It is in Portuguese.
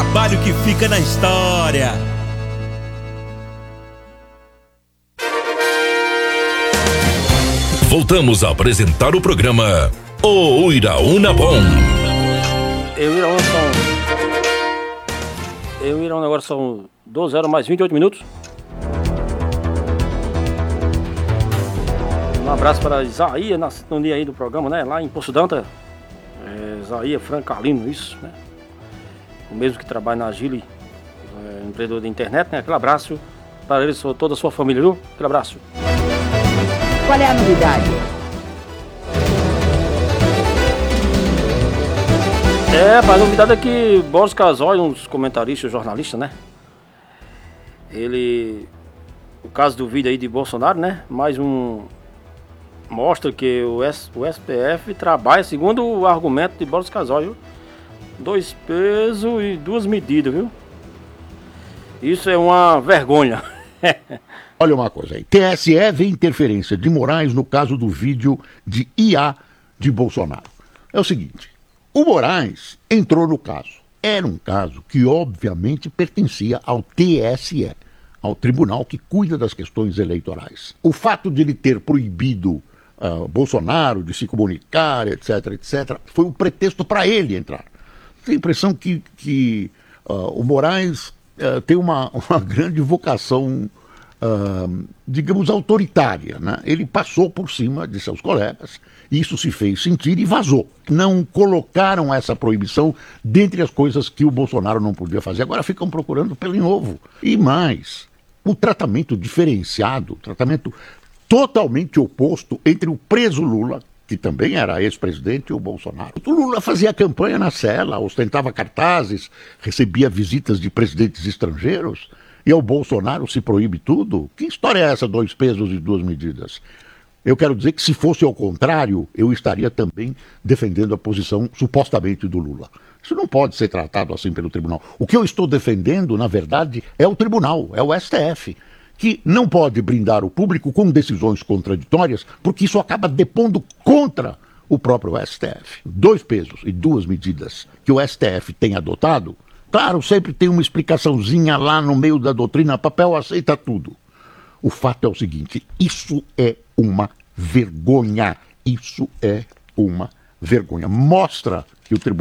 trabalho que fica na história. Voltamos a apresentar o programa O Iraúna Bom. Eu e Iraúna agora são 12 horas mais 28 minutos. Um abraço para Isaías na sintonia aí do programa, né? Lá em Poço Danta. Isaías Francalino, isso, né? O mesmo que trabalha na Agile, empreendedor de internet, né? Aquele abraço para ele e toda a sua família, viu? Aquele abraço. Qual é a novidade? A novidade é que Boris Casoy, um dos comentaristas, jornalistas, né? O caso do vídeo aí de Bolsonaro, né? Mostra que o STF trabalha segundo o argumento de Boris Casoy, viu? 2 pesos e 2 medidas, viu? Isso é uma vergonha. Olha uma coisa aí. TSE vê interferência de Moraes no caso do vídeo de IA de Bolsonaro. É o seguinte, o Moraes entrou no caso. Era um caso que obviamente pertencia ao TSE, ao tribunal que cuida das questões eleitorais. O fato de ele ter proibido Bolsonaro de se comunicar, etc., foi um pretexto para ele entrar. Tenho a impressão que o Moraes tem uma grande vocação, digamos, autoritária, né? Ele passou por cima de seus colegas, isso se fez sentir e vazou. Não colocaram essa proibição dentre as coisas que o Bolsonaro não podia fazer. Agora ficam procurando pelo em ovo. E mais, o tratamento diferenciado, o tratamento totalmente oposto entre o preso Lula, que também era ex-presidente, e o Bolsonaro. O Lula fazia campanha na cela, ostentava cartazes, recebia visitas de presidentes estrangeiros, e ao Bolsonaro se proíbe tudo? Que história é essa, 2 pesos e 2 medidas? Eu quero dizer que se fosse ao contrário, eu estaria também defendendo a posição supostamente do Lula. Isso não pode ser tratado assim pelo tribunal. O que eu estou defendendo, na verdade, é o tribunal, é o STF, que não pode brindar o público com decisões contraditórias, porque isso acaba depondo contra o próprio STF. 2 pesos e 2 medidas que o STF tem adotado, claro, sempre tem uma explicaçãozinha lá no meio da doutrina, papel aceita tudo. O fato é o seguinte, isso é uma vergonha, isso é uma vergonha. Mostra que o tribunal